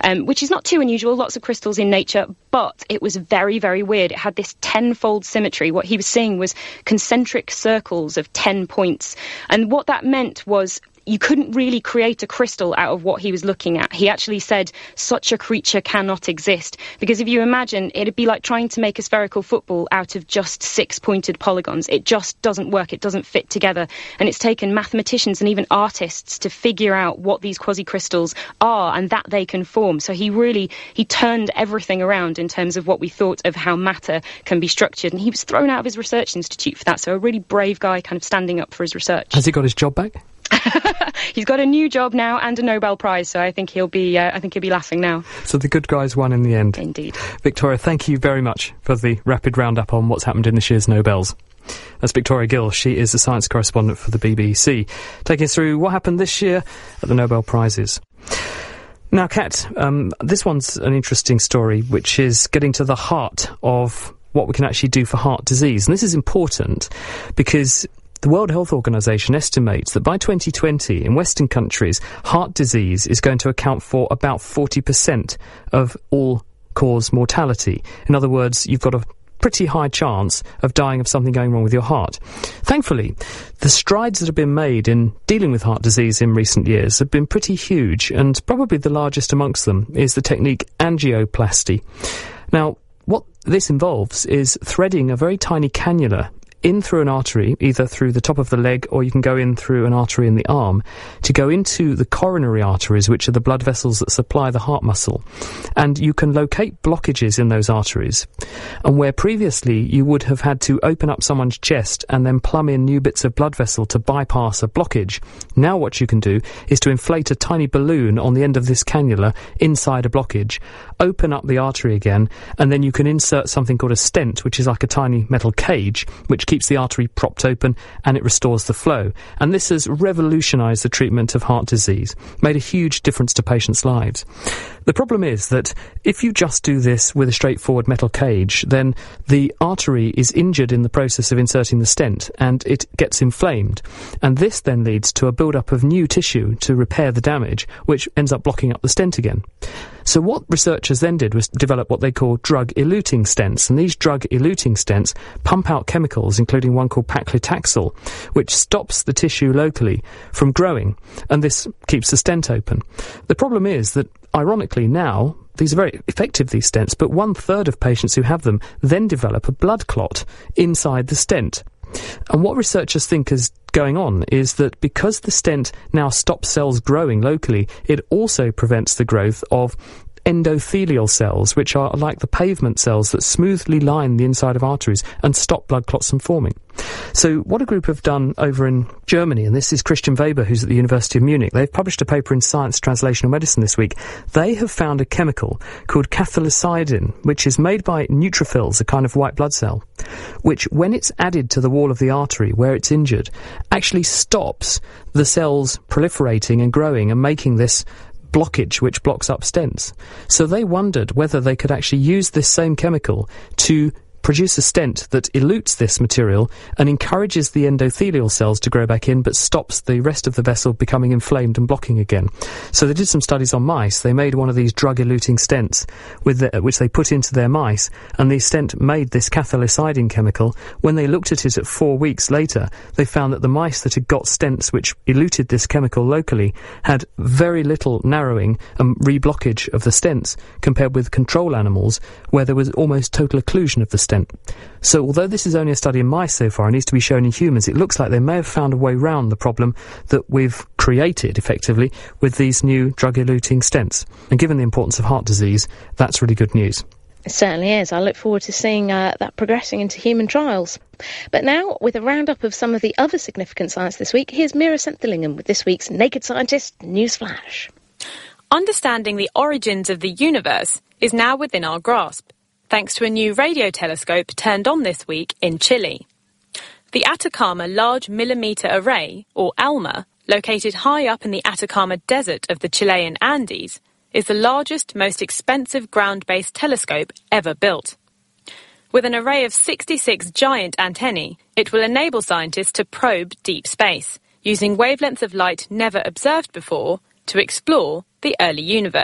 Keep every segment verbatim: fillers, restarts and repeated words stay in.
um, which is not too unusual, lots of crystals in nature, but it was very, very weird. It had this tenfold symmetry. What he was seeing was concentric circles of ten points. And what that meant was you couldn't really create a crystal out of what he was looking at. He actually said such a creature cannot exist, because if you imagine, it'd be like trying to make a spherical football out of just six pointed polygons. It just doesn't work. It doesn't fit together. And it's taken mathematicians and even artists to figure out what these quasi-crystals are and that they can form. So he really, he turned everything around in terms of what we thought of how matter can be structured. And he was thrown out of his research institute for that. So a really brave guy kind of standing up for his research. Has he got his job back? He's got a new job now and a Nobel Prize, so I think he'll be uh, I think he'll be laughing now. So the good guys won in the end. Indeed. Victoria, thank you very much for the rapid roundup on what's happened in this year's Nobels. That's Victoria Gill. She is a science correspondent for the B B C, taking us through what happened this year at the Nobel Prizes. Now, Kat, um, this one's an interesting story, which is getting to the heart of what we can actually do for heart disease. And this is important because the World Health Organization estimates that by twenty twenty, in Western countries, heart disease is going to account for about forty percent of all-cause mortality. In other words, you've got a pretty high chance of dying of something going wrong with your heart. Thankfully, the strides that have been made in dealing with heart disease in recent years have been pretty huge, and probably the largest amongst them is the technique angioplasty. Now, what this involves is threading a very tiny cannula in through an artery, either through the top of the leg or you can go in through an artery in the arm, to go into the coronary arteries, which are the blood vessels that supply the heart muscle. And you can locate blockages in those arteries. And where previously you would have had to open up someone's chest and then plumb in new bits of blood vessel to bypass a blockage, now what you can do is to inflate a tiny balloon on the end of this cannula inside a blockage, open up the artery again, and then you can insert something called a stent, which is like a tiny metal cage, which keeps the artery propped open and it restores the flow. And this has revolutionised the treatment of heart disease, made a huge difference to patients' lives. The problem is that if you just do this with a straightforward metal cage, then the artery is injured in the process of inserting the stent and it gets inflamed. And this then leads to a build-up of new tissue to repair the damage, which ends up blocking up the stent again. So what researchers then did was develop what they call drug-eluting stents, and these drug-eluting stents pump out chemicals, including one called paclitaxel, which stops the tissue locally from growing, and this keeps the stent open. The problem is that, ironically now, these are very effective, these stents, but one-third of patients who have them then develop a blood clot inside the stent. And what researchers think is going on is that because the stent now stops cells growing locally, it also prevents the growth of endothelial cells, which are like the pavement cells that smoothly line the inside of arteries and stop blood clots from forming. So what a group have done over in Germany, and this is Christian Weber, who's at the University of Munich. They've published a paper in Science Translational Medicine this week. They have found a chemical called cathelicidin, which is made by neutrophils, a kind of white blood cell, which, when it's added to the wall of the artery where it's injured, actually stops the cells proliferating and growing and making this blockage which blocks up stents. So they wondered whether they could actually use this same chemical to produce a stent that elutes this material and encourages the endothelial cells to grow back in, but stops the rest of the vessel becoming inflamed and blocking again. So they did some studies on mice. They made one of these drug-eluting stents, with the, which they put into their mice, and the stent made this cathelicidin chemical. When they looked at it at four weeks later, they found that the mice that had got stents which eluted this chemical locally had very little narrowing and reblockage of the stents, compared with control animals, where there was almost total occlusion of the stent. So although this is only a study in mice so far and needs to be shown in humans, it looks like they may have found a way round the problem that we've created, effectively, with these new drug-eluting stents. And given the importance of heart disease, that's really good news. It certainly is. I look forward to seeing uh, that progressing into human trials. But now, with a roundup of some of the other significant science this week, here's Mira Senthillingham with this week's Naked Scientist Newsflash. Understanding the origins of the universe is now within our grasp, thanks to a new radio telescope turned on this week in Chile. The Atacama Large Millimeter Array, or ALMA, located high up in the Atacama Desert of the Chilean Andes, is the largest, most expensive ground-based telescope ever built. With an array of sixty-six giant antennae, it will enable scientists to probe deep space, using wavelengths of light never observed before, to explore the early universe.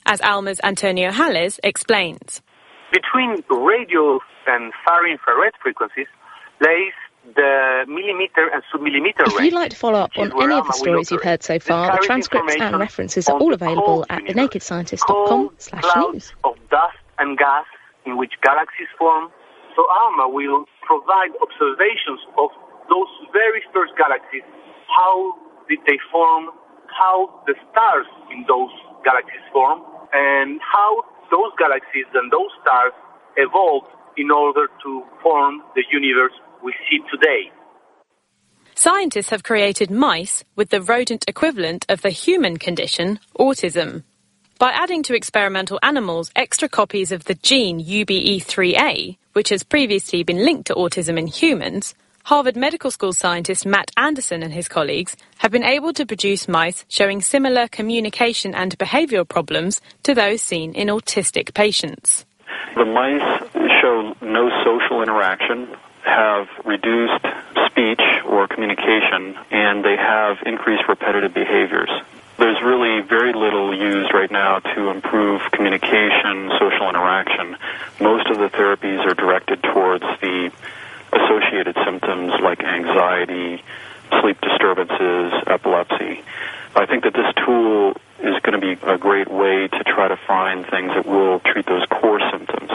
as Alma's Antonio Hales explains. Between radio and far-infrared frequencies lays the millimeter and submillimeter range. If you'd like to follow up on any of the stories you've heard so far, the transcripts and references are all available at the naked scientist dot com slash news. Of dust and gas in which galaxies form. So ALMA will provide observations of those very first galaxies. How did they form? How the stars in those galaxies form? And how those galaxies and those stars evolved in order to form the universe we see today. Scientists have created mice with the rodent equivalent of the human condition, autism. By adding to experimental animals extra copies of the gene U B E three A, which has previously been linked to autism in humans, Harvard Medical School scientist Matt Anderson and his colleagues have been able to produce mice showing similar communication and behavioural problems to those seen in autistic patients. The mice show no social interaction, have reduced speech or communication, and they have increased repetitive behaviors. There's really very little used right now to improve communication, social interaction. Most of the therapies are directed towards the associated symptoms like anxiety, sleep disturbances, epilepsy. I think that this tool is going to be a great way to try to find things that will treat those core symptoms.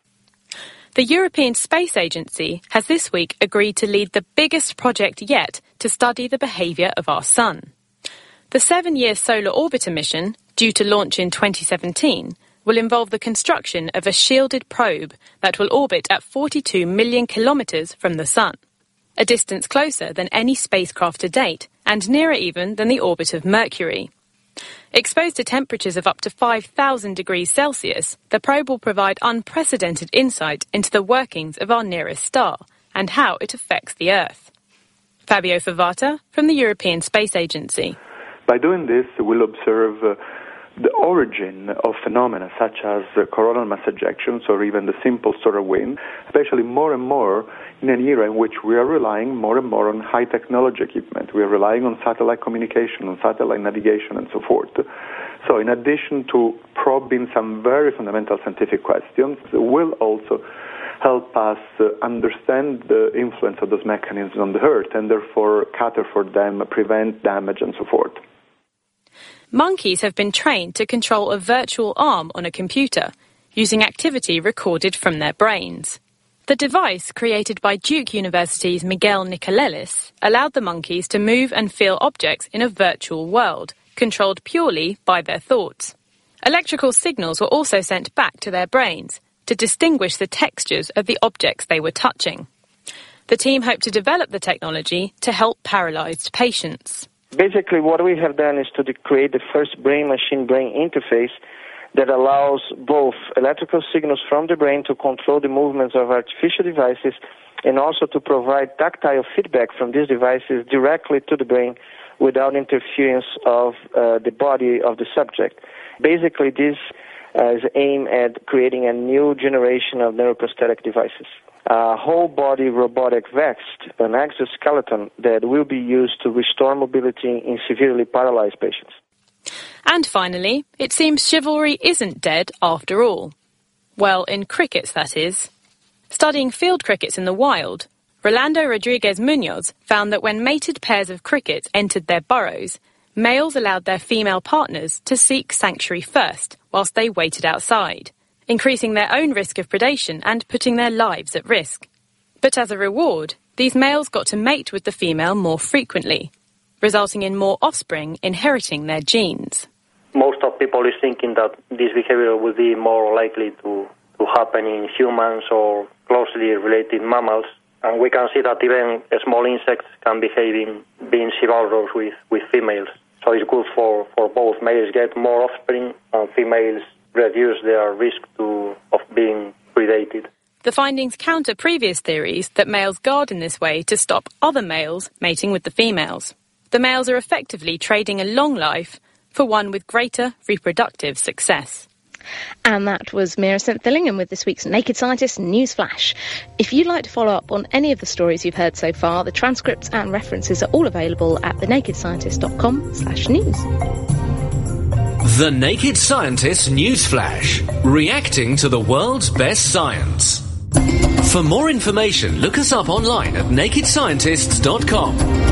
The European Space Agency has this week agreed to lead the biggest project yet to study the behaviour of our Sun. The seven-year Solar Orbiter mission, due to launch in twenty seventeen, will involve the construction of a shielded probe that will orbit at forty-two million kilometres from the Sun, a distance closer than any spacecraft to date and nearer even than the orbit of Mercury. Exposed to temperatures of up to five thousand degrees Celsius, the probe will provide unprecedented insight into the workings of our nearest star and how it affects the Earth. Fabio Favata from the European Space Agency. By doing this, we'll observe uh, the origin of phenomena such as uh, coronal mass ejections or even the simple solar wind, especially more and more in an era in which we are relying more and more on high technology equipment. We are relying on satellite communication, on satellite navigation, and so forth. So in addition to probing some very fundamental scientific questions, will also help us uh, understand the influence of those mechanisms on the Earth and therefore cater for them, prevent damage, and so forth. Monkeys have been trained to control a virtual arm on a computer, using activity recorded from their brains. The device, created by Duke University's Miguel Nicolelis, allowed the monkeys to move and feel objects in a virtual world, controlled purely by their thoughts. Electrical signals were also sent back to their brains to distinguish the textures of the objects they were touching. The team hoped to develop the technology to help paralysed patients. Basically, what we have done is to create the first brain-machine-brain interface that allows both electrical signals from the brain to control the movements of artificial devices and also to provide tactile feedback from these devices directly to the brain without interference of uh, the body of the subject. Basically, this uh, is aimed at creating a new generation of neuroprosthetic devices. A whole-body robotic vest, an exoskeleton that will be used to restore mobility in severely paralyzed patients. And finally, it seems chivalry isn't dead after all. Well, in crickets, that is. Studying field crickets in the wild, Rolando Rodriguez Munoz found that when mated pairs of crickets entered their burrows, males allowed their female partners to seek sanctuary first whilst they waited outside, increasing their own risk of predation and putting their lives at risk. But as a reward, these males got to mate with the female more frequently, resulting in more offspring inheriting their genes. Most of people is thinking that this behavior will be more likely to, to happen in humans or closely related mammals. And we can see that even small insects can behave in being chivalrous with, with females. So it's good for, for both. Males get more offspring and females reduce their risk to, of being predated. The findings counter previous theories that males guard in this way to stop other males mating with the females. The males are effectively trading a long life for one with greater reproductive success. And that was Mira Senthillingham with this week's Naked Scientist News Flash. If you'd like to follow up on any of the stories you've heard so far, the transcripts and references are all available at the naked scientist dot com slash news. The Naked Scientist Newsflash, reacting to the world's best science. For more information, look us up online at naked scientists dot com.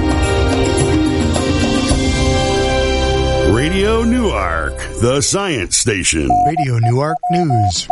Radio Newark, the science station. Radio Newark News.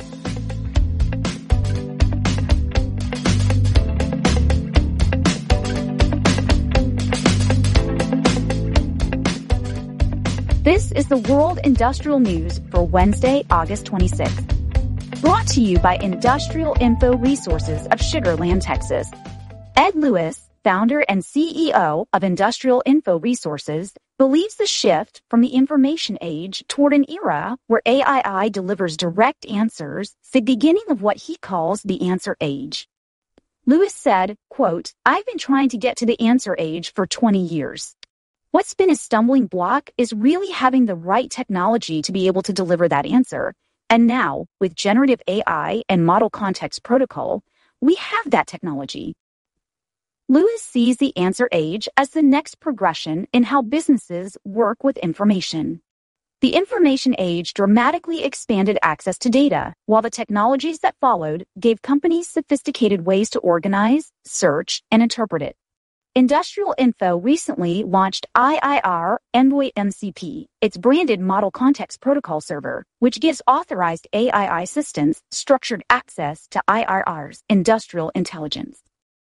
This is the World Industrial News for Wednesday, August twenty-sixth. Brought to you by Industrial Info Resources of Sugar Land, Texas. Ed Lewis, founder and C E O of Industrial Info Resources, believes the shift from the information age toward an era where A I delivers direct answers is the beginning of what he calls the answer age. Lewis said, quote, "I've been trying to get to the answer age for twenty years. What's been a stumbling block is really having the right technology to be able to deliver that answer. And now, with generative A I and model context protocol, we have that technology." Lewis sees the answer age as the next progression in how businesses work with information. The information age dramatically expanded access to data, while the technologies that followed gave companies sophisticated ways to organize, search, and interpret it. Industrial Info recently launched I I R Envoy M C P, its branded Model Context Protocol server, which gives authorized A I systems structured access to I I R's industrial intelligence.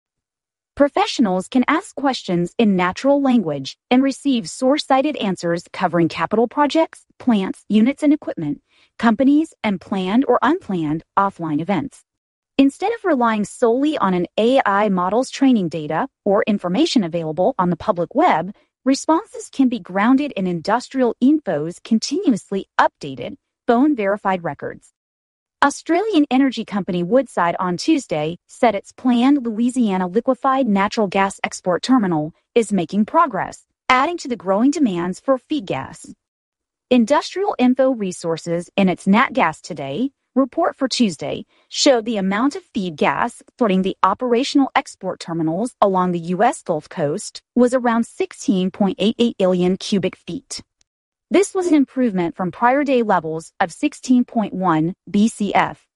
Professionals can ask questions in natural language and receive source-cited answers covering capital projects, plants, units and equipment, companies, and planned or unplanned offline events. Instead of relying solely on an A I model's training data or information available on the public web, responses can be grounded in Industrial Info's continuously updated, phone-verified records. Australian energy company Woodside on Tuesday said its planned Louisiana liquefied natural gas export terminal is making progress, adding to the growing demands for feed gas. Industrial Info Resources in its Nat Gas Today report for Tuesday showed the amount of feed gas flooding the operational export terminals along the U S Gulf Coast was around sixteen point eight eight billion cubic feet. This was an improvement from prior day levels of sixteen point one B C F.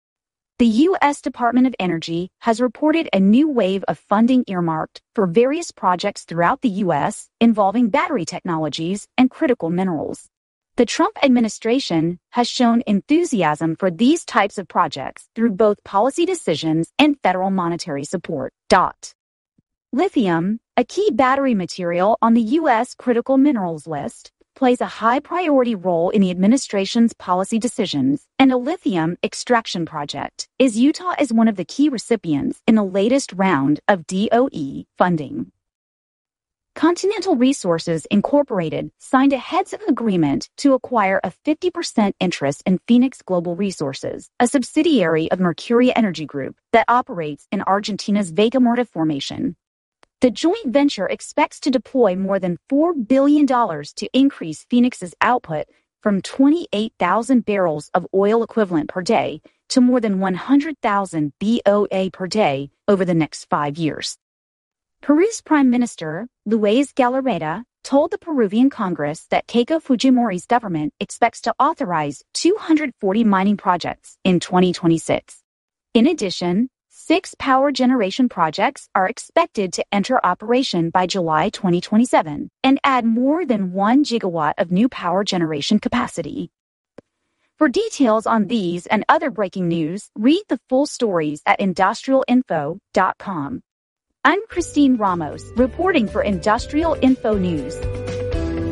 The U S Department of Energy has reported a new wave of funding earmarked for various projects throughout the U S involving battery technologies and critical minerals. The Trump administration has shown enthusiasm for these types of projects through both policy decisions and federal monetary support. Dot. Lithium, a key battery material on the U S critical minerals list, plays a high priority role in the administration's policy decisions, and a lithium extraction project is Utah is one of the key recipients in the latest round of D O E funding. Continental Resources Incorporated signed a heads-up agreement to acquire a fifty percent interest in Phoenix Global Resources, a subsidiary of Mercuria Energy Group that operates in Argentina's Vaca Muerta formation. The joint venture expects to deploy more than four billion dollars to increase Phoenix's output from twenty-eight thousand barrels of oil equivalent per day to more than one hundred thousand B O A per day over the next five years. Peru's Prime Minister, Luis Galarreta, told the Peruvian Congress that Keiko Fujimori's government expects to authorize two hundred forty mining projects in twenty twenty-six. In addition, six power generation projects are expected to enter operation by July twenty twenty-seven and add more than one gigawatt of new power generation capacity. For details on these and other breaking news, read the full stories at industrial info dot com. I'm Christine Ramos, reporting for Industrial Info News.